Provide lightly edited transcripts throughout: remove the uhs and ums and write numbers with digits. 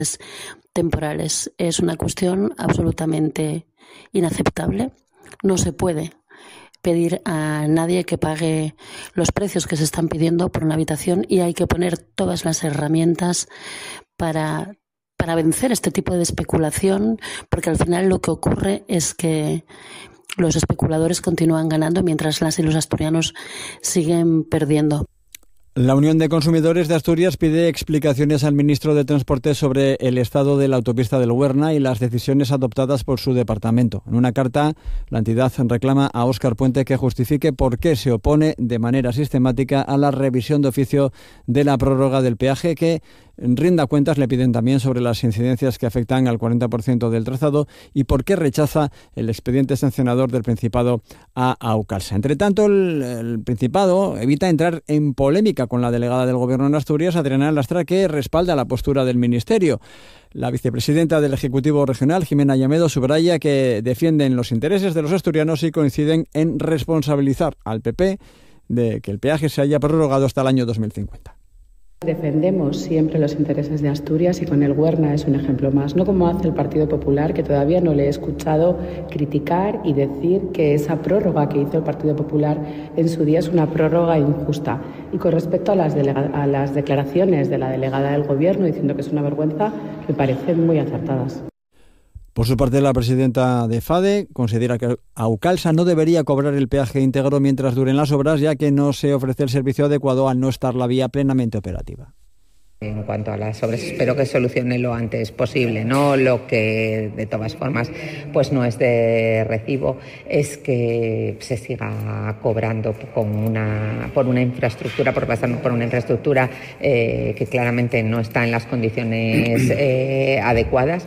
temporales. Es una cuestión absolutamente inaceptable. No se puede pedir a nadie que pague los precios que se están pidiendo por una habitación y hay que poner todas las herramientas para vencer este tipo de especulación, porque al final lo que ocurre es que los especuladores continúan ganando mientras las y los asturianos siguen perdiendo. La Unión de Consumidores de Asturias pide explicaciones al ministro de Transporte sobre el estado de la autopista del Huerna y las decisiones adoptadas por su departamento. En una carta, la entidad reclama a Óscar Puente que justifique por qué se opone de manera sistemática a la revisión de oficio de la prórroga del peaje, que rinda cuentas. Le piden también sobre las incidencias que afectan al 40% del trazado y por qué rechaza el expediente sancionador del Principado a Aucalsa. Entre tanto, el Principado evita entrar en polémica con la delegada del Gobierno en Asturias, Adriana Lastra, que respalda la postura del Ministerio. La vicepresidenta del Ejecutivo Regional, Jimena Llamedo, subraya que defienden los intereses de los asturianos y coinciden en responsabilizar al PP de que el peaje se haya prorrogado hasta el año 2050. Defendemos siempre los intereses de Asturias y con el Huerna es un ejemplo más, no como hace el Partido Popular, que todavía no le he escuchado criticar y decir que esa prórroga que hizo el Partido Popular en su día es una prórroga injusta. Y con respecto a las declaraciones de la delegada del Gobierno diciendo que es una vergüenza, me parecen muy acertadas. Por su parte, la presidenta de FADE considera que Aucalsa no debería cobrar el peaje íntegro mientras duren las obras, ya que no se ofrece el servicio adecuado al no estar la vía plenamente operativa. En cuanto a las obras, espero que solucione lo antes posible, ¿no? Lo que de todas formas pues no es de recibo es que se siga cobrando por una infraestructura, por una infraestructura que claramente no está en las condiciones adecuadas,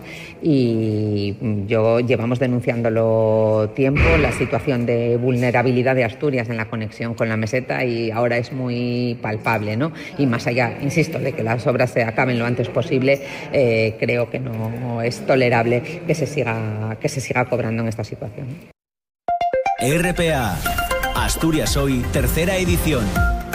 y llevamos denunciándolo tiempo, la situación de vulnerabilidad de Asturias en la conexión con la meseta, y ahora es muy palpable, ¿no? Y más allá, insisto, de que las obras se acaben lo antes posible, creo que no es tolerable que se siga cobrando en esta situación. RPA, Asturias Hoy, tercera edición.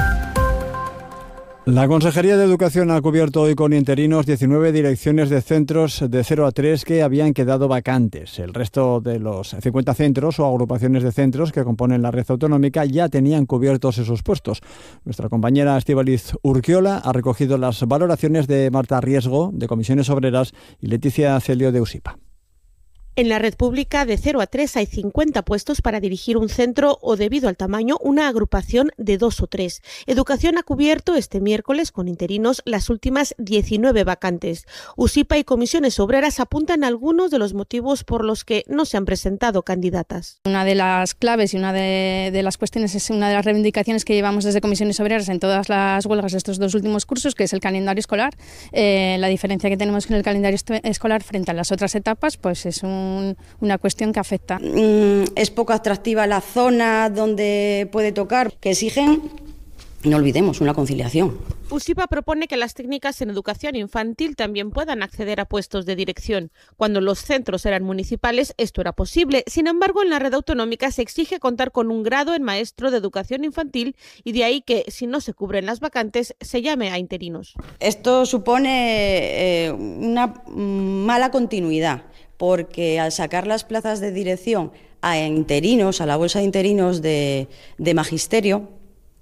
La Consejería de Educación ha cubierto hoy con interinos 19 direcciones de centros de 0 a 3 que habían quedado vacantes. El resto de los 50 centros o agrupaciones de centros que componen la red autonómica ya tenían cubiertos esos puestos. Nuestra compañera Estíbaliz Urquiola ha recogido las valoraciones de Marta Riesgo, de Comisiones Obreras, y Leticia Celio, de USIPA. En la red pública de 0 a 3 hay 50 puestos para dirigir un centro o, debido al tamaño, una agrupación de 2 o 3. Educación ha cubierto este miércoles con interinos las últimas 19 vacantes. USIPA y Comisiones Obreras apuntan algunos de los motivos por los que no se han presentado candidatas. Una de las claves y una de las cuestiones es una de las reivindicaciones que llevamos desde Comisiones Obreras en todas las huelgas de estos 2 últimos cursos, que es el calendario escolar. La diferencia que tenemos en el calendario escolar frente a las otras etapas, pues es una cuestión que afecta. Es poco atractiva la zona donde puede tocar, que exigen, no olvidemos, una conciliación. USIPA propone que las técnicas en educación infantil también puedan acceder a puestos de dirección. Cuando los centros eran municipales, esto era posible. Sin embargo, en la red autonómica se exige contar con un grado en maestro de educación infantil, y de ahí que, si no se cubren las vacantes, se llame a interinos. Esto supone una mala continuidad, porque al sacar las plazas de dirección a interinos, a la bolsa de interinos de magisterio,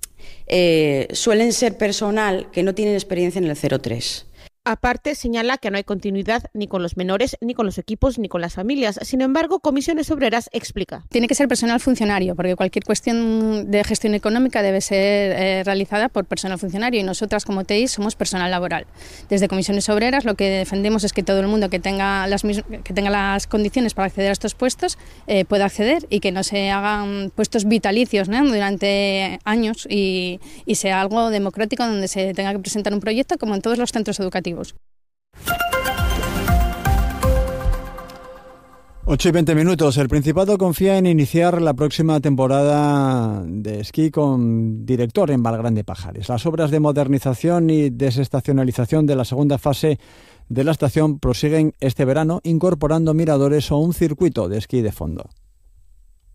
suelen ser personal que no tienen experiencia en el 03. Aparte, señala que no hay continuidad ni con los menores, ni con los equipos, ni con las familias. Sin embargo, Comisiones Obreras explica. Tiene que ser personal funcionario, porque cualquier cuestión de gestión económica debe ser realizada por personal funcionario, y nosotras como TI somos personal laboral. Desde Comisiones Obreras lo que defendemos es que todo el mundo que tenga las condiciones para acceder a estos puestos pueda acceder, y que no se hagan puestos vitalicios, ¿no?, durante años, y sea algo democrático donde se tenga que presentar un proyecto como en todos los centros educativos. 8:20. El Principado confía en iniciar la próxima temporada de esquí con director en Valgrande Pajares. Las obras de modernización y desestacionalización de la segunda fase de la estación prosiguen este verano, incorporando miradores o un circuito de esquí de fondo.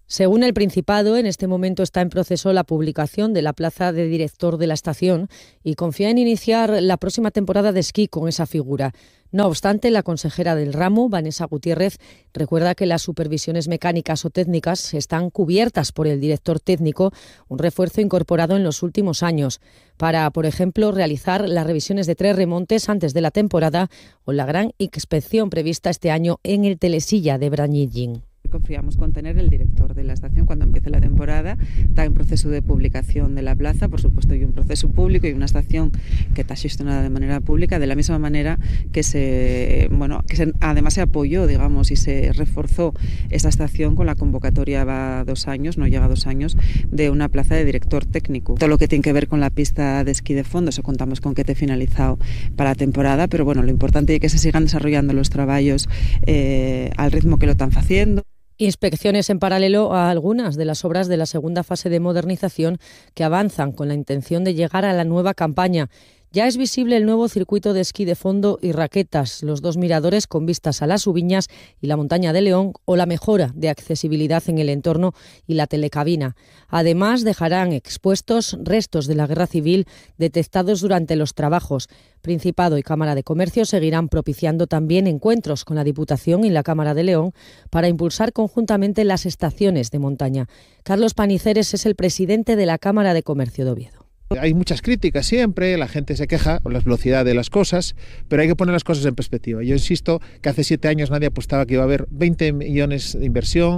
Según El Principado, en este momento está en proceso la publicación de la plaza de director de la estación y confía en iniciar la próxima temporada de esquí con esa figura. No obstante, la consejera del ramo, Vanessa Gutiérrez, recuerda que las supervisiones mecánicas o técnicas están cubiertas por el director técnico, un refuerzo incorporado en los últimos años, para, por ejemplo, realizar las revisiones de 3 remontes antes de la temporada o la gran inspección prevista este año en el Telesilla de Brañillín. Confiamos con tener el director de la estación cuando empiece la temporada. Está en proceso de publicación de la plaza, por supuesto hay un proceso público y una estación que está gestionada de manera pública, de la misma manera que además se apoyó, digamos, y se reforzó esta estación con la convocatoria va 2 años, no llega a 2 años, de una plaza de director técnico. Todo lo que tiene que ver con la pista de esquí de fondo, eso contamos con que esté finalizado para la temporada, pero bueno, lo importante es que se sigan desarrollando los trabajos al ritmo que lo están haciendo. Inspecciones en paralelo a algunas de las obras de la segunda fase de modernización que avanzan con la intención de llegar a la nueva campaña. Ya es visible el nuevo circuito de esquí de fondo y raquetas, los 2 miradores con vistas a las Subiñas y la montaña de León o la mejora de accesibilidad en el entorno y la telecabina. Además, dejarán expuestos restos de la Guerra Civil detectados durante los trabajos. Principado y Cámara de Comercio seguirán propiciando también encuentros con la Diputación y la Cámara de León para impulsar conjuntamente las estaciones de montaña. Carlos Paniceres es el presidente de la Cámara de Comercio de Oviedo. Hay muchas críticas siempre, la gente se queja por la velocidad de las cosas, pero hay que poner las cosas en perspectiva. Yo insisto que hace 7 años nadie apostaba que iba a haber 20 millones de inversión.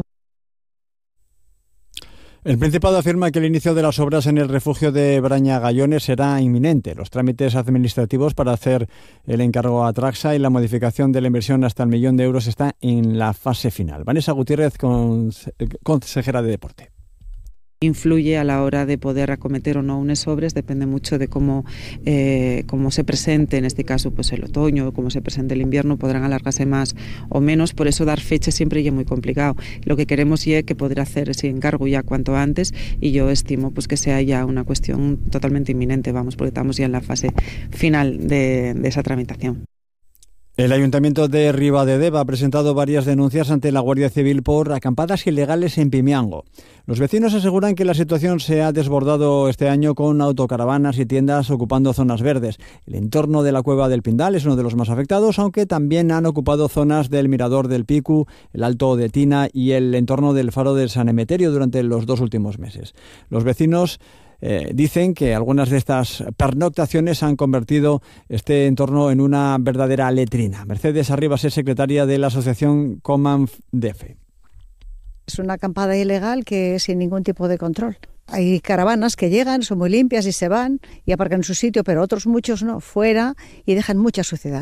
El Principado afirma que el inicio de las obras en el refugio de Brañagallones será inminente. Los trámites administrativos para hacer el encargo a Traxa y la modificación de la inversión hasta el 1 millón de euros está en la fase final. Vanessa Gutiérrez, consejera de Deporte. Influye a la hora de poder acometer o no unas obras, depende mucho de cómo se presente, en este caso pues el otoño, cómo se presente el invierno, podrán alargarse más o menos, por eso dar fecha siempre es muy complicado. Lo que queremos es que poder hacer ese encargo ya cuanto antes y yo estimo pues que sea ya una cuestión totalmente inminente, porque estamos ya en la fase final de esa tramitación. El Ayuntamiento de Ribadedeva ha presentado varias denuncias ante la Guardia Civil por acampadas ilegales en Pimiango. Los vecinos aseguran que la situación se ha desbordado este año con autocaravanas y tiendas ocupando zonas verdes. El entorno de la Cueva del Pindal es uno de los más afectados, aunque también han ocupado zonas del Mirador del Picu, el Alto de Tina y el entorno del Faro de San Emeterio durante los 2 últimos meses. Los vecinos dicen que algunas de estas pernoctaciones han convertido este entorno en una verdadera letrina. Mercedes Arribas es secretaria de la asociación Comanf-DF. Es una acampada ilegal que es sin ningún tipo de control. Hay caravanas que llegan, son muy limpias y se van y aparcan en su sitio, pero otros muchos no, fuera, y dejan mucha suciedad.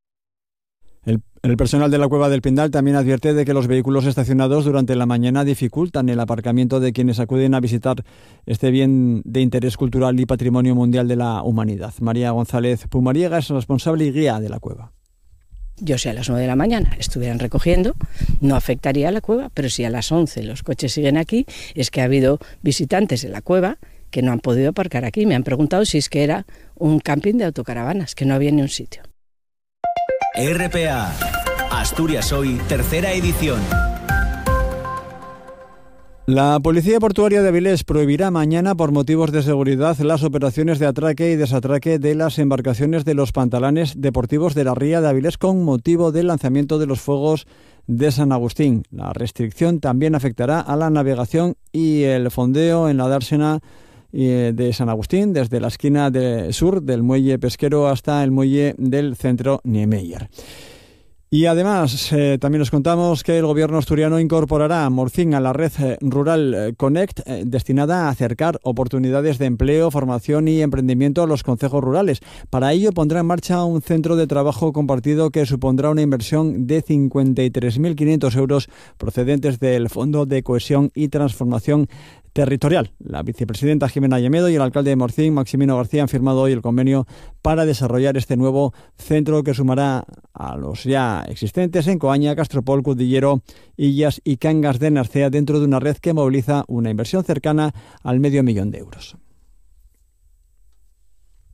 El personal de la Cueva del Pindal también advierte de que los vehículos estacionados durante la mañana dificultan el aparcamiento de quienes acuden a visitar este bien de interés cultural y patrimonio mundial de la humanidad. María González Pumariega es responsable y guía de la cueva. Yo si a las 9 de la mañana estuvieran recogiendo, no afectaría a la cueva, pero si a las 11 los coches siguen aquí, es que ha habido visitantes de la cueva que no han podido aparcar aquí. Me han preguntado si es que era un camping de autocaravanas, que no había ni un sitio. RPA, Asturias Hoy, tercera edición. La Policía Portuaria de Avilés prohibirá mañana, por motivos de seguridad, las operaciones de atraque y desatraque de las embarcaciones de los pantalanes deportivos de la Ría de Avilés con motivo del lanzamiento de los fuegos de San Agustín. La restricción también afectará a la navegación y el fondeo en la dársena de San Agustín, desde la esquina sur del muelle pesquero hasta el muelle del centro Niemeyer. Y además, también os contamos que el gobierno asturiano incorporará Morcín a la red Rural Connect, destinada a acercar oportunidades de empleo, formación y emprendimiento a los concejos rurales. Para ello pondrá en marcha un centro de trabajo compartido que supondrá una inversión de 53.500 euros procedentes del Fondo de Cohesión y Transformación Territorial. La vicepresidenta Jimena Yemedo y el alcalde de Morcín, Maximino García, han firmado hoy el convenio para desarrollar este nuevo centro que sumará a los ya existentes en Coaña, Castropol, Cudillero, Illas y Cangas de Narcea dentro de una red que moviliza una inversión cercana al 500.000 euros.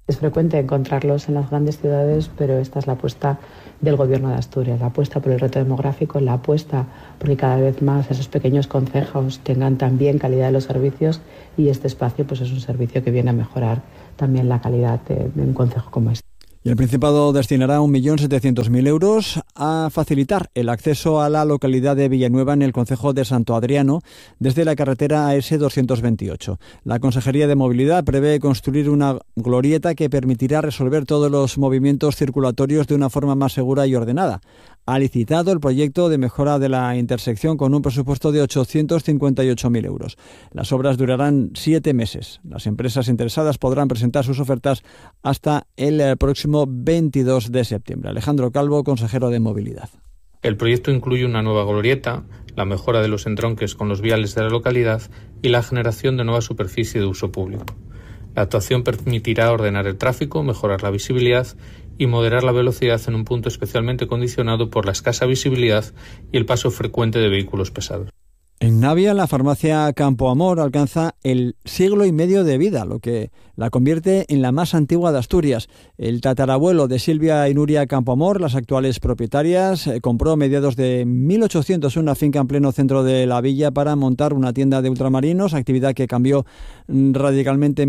Es frecuente encontrarlos en las grandes ciudades, pero esta es la apuesta del Gobierno de Asturias, la apuesta por el reto demográfico, la apuesta porque cada vez más esos pequeños concejos tengan también calidad de los servicios, y este espacio pues es un servicio que viene a mejorar también la calidad de un concejo como este. Y el Principado destinará 1.700.000 euros a facilitar el acceso a la localidad de Villanueva en el concejo de Santo Adriano desde la carretera AS 228. La Consejería de Movilidad prevé construir una glorieta que permitirá resolver todos los movimientos circulatorios de una forma más segura y ordenada. Ha licitado el proyecto de mejora de la intersección con un presupuesto de 858.000 euros. Las obras durarán 7 meses. Las empresas interesadas podrán presentar sus ofertas hasta el próximo 22 de septiembre. Alejandro Calvo, consejero de Movilidad. El proyecto incluye una nueva glorieta, la mejora de los entronques con los viales de la localidad y la generación de nueva superficie de uso público. La actuación permitirá ordenar el tráfico, mejorar la visibilidad y moderar la velocidad en un punto especialmente condicionado por la escasa visibilidad y el paso frecuente de vehículos pesados. En Navia, la farmacia Campo Amor alcanza el siglo y medio de vida, lo que la convierte en la más antigua de Asturias. El tatarabuelo de Silvia y Nuria Campo Amor, las actuales propietarias, compró a mediados de 1800 una finca en pleno centro de la villa para montar una tienda de ultramarinos, actividad que cambió radicalmente en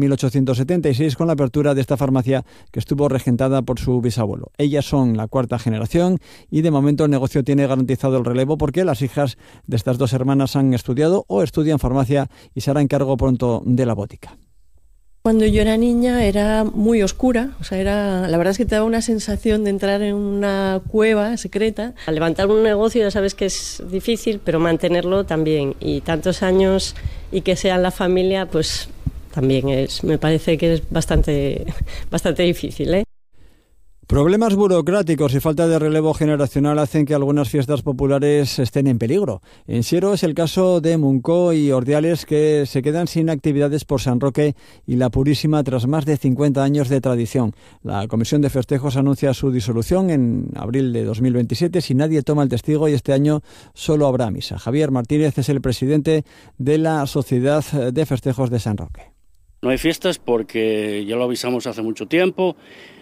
1876 con la apertura de esta farmacia que estuvo regentada por su bisabuelo. Ellas son la cuarta generación y de momento el negocio tiene garantizado el relevo porque las hijas de estas dos hermanas han estudiado o estudian farmacia y se harán cargo pronto de la botica. Cuando yo era niña era muy oscura, la verdad es que te da una sensación de entrar en una cueva secreta. Al levantar un negocio ya sabes que es difícil, pero mantenerlo también, y tantos años y que sea en la familia, pues también me parece que es bastante difícil, ¿eh? Problemas burocráticos y falta de relevo generacional hacen que algunas fiestas populares estén en peligro. En Siero es el caso de Muncó y Ordiales, que se quedan sin actividades por San Roque y la Purísima tras más de 50 años de tradición. La Comisión de Festejos anuncia su disolución en abril de 2027 si nadie toma el testigo, y este año solo habrá misa. Javier Martínez es el presidente de la Sociedad de Festejos de San Roque. No hay fiestas porque ya lo avisamos hace mucho tiempo,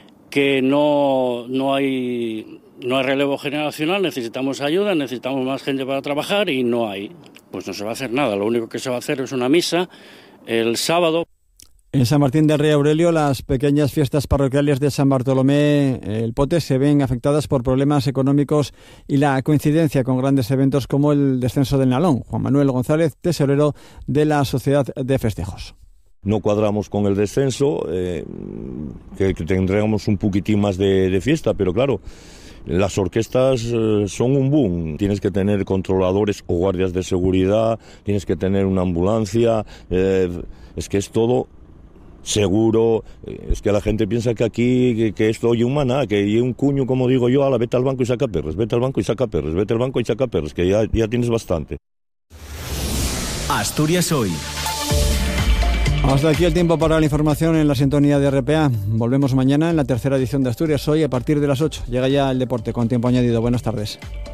que no hay relevo generacional, necesitamos ayuda, necesitamos más gente para trabajar y no hay. Pues no se va a hacer nada, lo único que se va a hacer es una misa el sábado. En San Martín del Rey Aurelio, las pequeñas fiestas parroquiales de San Bartolomé el Pote se ven afectadas por problemas económicos y la coincidencia con grandes eventos como el descenso del Nalón. Juan Manuel González, tesorero de la Sociedad de Festejos. No cuadramos con el descenso, que tendríamos un poquitín más de fiesta, pero claro, las orquestas son un boom. Tienes que tener controladores o guardias de seguridad, tienes que tener una ambulancia, es que es todo seguro. Es que la gente piensa que aquí, que esto oye un maná, que hay un cuño, como digo yo, vete al banco y saca perres, vete al banco y saca perres, vete al banco y saca perres, que ya tienes bastante. Asturias Hoy. Hasta aquí el tiempo para la información en la sintonía de RPA. Volvemos mañana en la tercera edición de Asturias Hoy a partir de las 8. Llega ya el deporte con tiempo añadido. Buenas tardes.